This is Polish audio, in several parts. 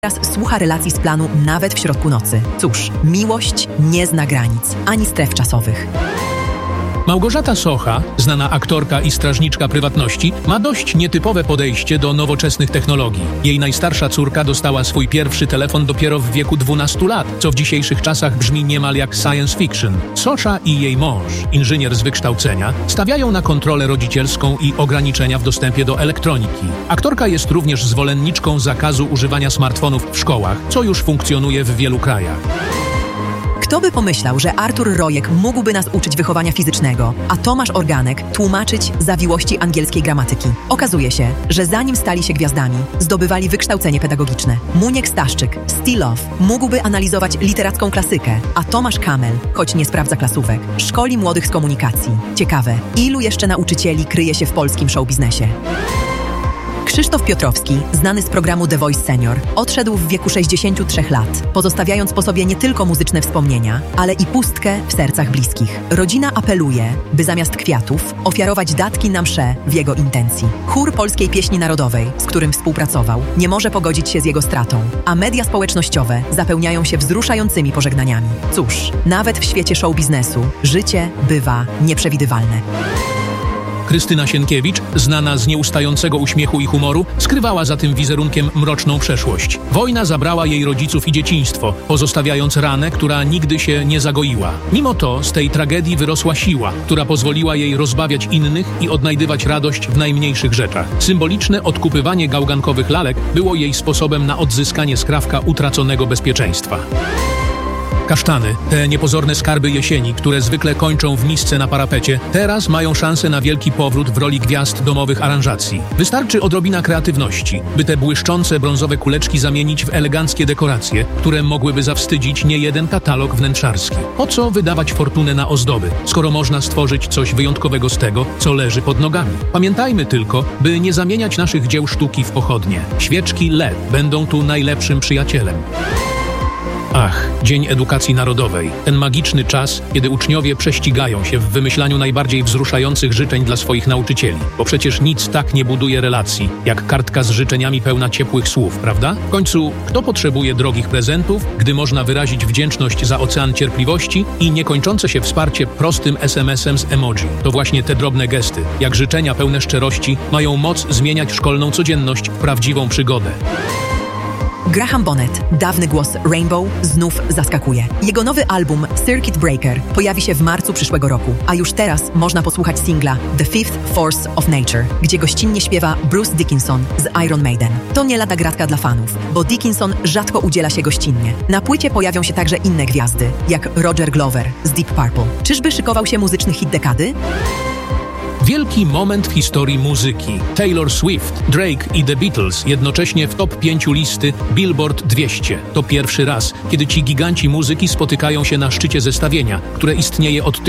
Teraz słucha relacji z planu nawet w środku nocy. Cóż, miłość nie zna granic, ani stref czasowych. Małgorzata Socha, znana aktorka i strażniczka prywatności, ma dość nietypowe podejście do nowoczesnych technologii. Jej najstarsza córka dostała swój pierwszy telefon dopiero w wieku 12 lat, co w dzisiejszych czasach brzmi niemal jak science fiction. Sosza i jej mąż, inżynier z wykształcenia, stawiają na kontrolę rodzicielską i ograniczenia w dostępie do elektroniki. Aktorka jest również zwolenniczką zakazu używania smartfonów w szkołach, co już funkcjonuje w wielu krajach. Kto by pomyślał, że Artur Rojek mógłby nas uczyć wychowania fizycznego, a Tomasz Organek tłumaczyć zawiłości angielskiej gramatyki. Okazuje się, że zanim stali się gwiazdami, zdobywali wykształcenie pedagogiczne. Muniek Staszczyk, Stilow, mógłby analizować literacką klasykę, a Tomasz Kamel, choć nie sprawdza klasówek, szkoli młodych z komunikacji. Ciekawe, ilu jeszcze nauczycieli kryje się w polskim showbiznesie? Krzysztof Piotrowski, znany z programu The Voice Senior, odszedł w wieku 63 lat, pozostawiając po sobie nie tylko muzyczne wspomnienia, ale i pustkę w sercach bliskich. Rodzina apeluje, by zamiast kwiatów ofiarować datki na mszę w jego intencji. Chór Polskiej Pieśni Narodowej, z którym współpracował, nie może pogodzić się z jego stratą, a media społecznościowe zapełniają się wzruszającymi pożegnaniami. Cóż, nawet w świecie show biznesu życie bywa nieprzewidywalne. Krystyna Sienkiewicz, znana z nieustającego uśmiechu i humoru, skrywała za tym wizerunkiem mroczną przeszłość. Wojna zabrała jej rodziców i dzieciństwo, pozostawiając ranę, która nigdy się nie zagoiła. Mimo to z tej tragedii wyrosła siła, która pozwoliła jej rozbawiać innych i odnajdywać radość w najmniejszych rzeczach. Symboliczne odkupywanie gałgankowych lalek było jej sposobem na odzyskanie skrawka utraconego bezpieczeństwa. Kasztany, te niepozorne skarby jesieni, które zwykle kończą w misce na parapecie, teraz mają szansę na wielki powrót w roli gwiazd domowych aranżacji. Wystarczy odrobina kreatywności, by te błyszczące brązowe kuleczki zamienić w eleganckie dekoracje, które mogłyby zawstydzić niejeden katalog wnętrzarski. Po co wydawać fortunę na ozdoby, skoro można stworzyć coś wyjątkowego z tego, co leży pod nogami? Pamiętajmy tylko, by nie zamieniać naszych dzieł sztuki w pochodnie. Świeczki LED będą tu najlepszym przyjacielem. Ach, Dzień Edukacji Narodowej. Ten magiczny czas, kiedy uczniowie prześcigają się w wymyślaniu najbardziej wzruszających życzeń dla swoich nauczycieli. Bo przecież nic tak nie buduje relacji, jak kartka z życzeniami pełna ciepłych słów, prawda? W końcu, kto potrzebuje drogich prezentów, gdy można wyrazić wdzięczność za ocean cierpliwości i niekończące się wsparcie prostym SMS-em z emoji? To właśnie te drobne gesty, jak życzenia pełne szczerości, mają moc zmieniać szkolną codzienność w prawdziwą przygodę. Graham Bonnet, dawny głos Rainbow, znów zaskakuje. Jego nowy album Circuit Breaker pojawi się w marcu przyszłego roku, a już teraz można posłuchać singla The Fifth Force of Nature, gdzie gościnnie śpiewa Bruce Dickinson z Iron Maiden. To nie lada gratka dla fanów, bo Dickinson rzadko udziela się gościnnie. Na płycie pojawią się także inne gwiazdy, jak Roger Glover z Deep Purple. Czyżby szykował się muzyczny hit dekady? Wielki moment w historii muzyki. Taylor Swift, Drake i The Beatles jednocześnie w top 5 listy Billboard 200. To pierwszy raz, kiedy ci giganci muzyki spotykają się na szczycie zestawienia, które istnieje od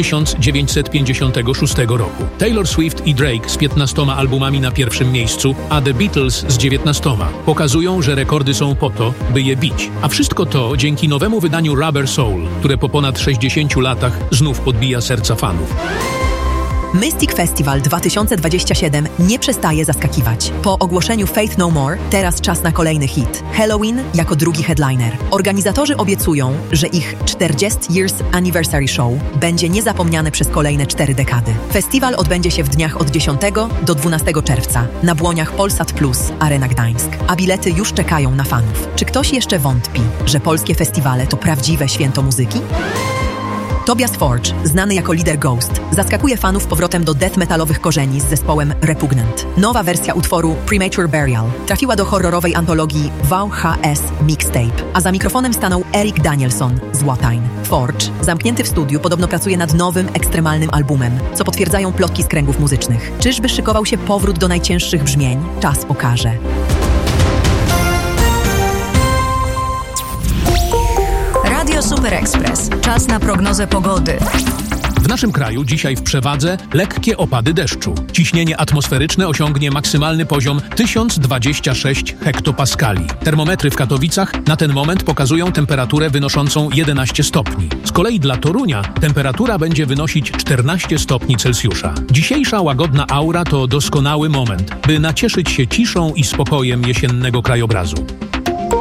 1956 roku. Taylor Swift i Drake z 15 albumami na pierwszym miejscu, a The Beatles z 19. Pokazują, że rekordy są po to, by je bić. A wszystko to dzięki nowemu wydaniu Rubber Soul, które po ponad 60 latach znów podbija serca fanów. Mystic Festival 2027 nie przestaje zaskakiwać. Po ogłoszeniu Faith No More teraz czas na kolejny hit. Halloween jako drugi headliner. Organizatorzy obiecują, że ich 40 Years Anniversary Show będzie niezapomniane przez kolejne 4 dekady. Festiwal odbędzie się w dniach od 10 do 12 czerwca na błoniach Polsat Plus Arena Gdańsk, a bilety już czekają na fanów. Czy ktoś jeszcze wątpi, że polskie festiwale to prawdziwe święto muzyki? Tobias Forge, znany jako lider Ghost, zaskakuje fanów powrotem do death metalowych korzeni z zespołem Repugnant. Nowa wersja utworu Premature Burial trafiła do horrorowej antologii VHS Mixtape, a za mikrofonem stanął Eric Danielson z Watain. Forge, zamknięty w studiu, podobno pracuje nad nowym, ekstremalnym albumem, co potwierdzają plotki z kręgów muzycznych. Czyżby szykował się powrót do najcięższych brzmień? Czas pokaże. Radio Super Express. Czas na prognozę pogody. W naszym kraju dzisiaj w przewadze lekkie opady deszczu. Ciśnienie atmosferyczne osiągnie maksymalny poziom 1026 hektopaskali. Termometry w Katowicach na ten moment pokazują temperaturę wynoszącą 11 stopni. Z kolei dla Torunia temperatura będzie wynosić 14 stopni Celsjusza. Dzisiejsza łagodna aura to doskonały moment, by nacieszyć się ciszą i spokojem jesiennego krajobrazu.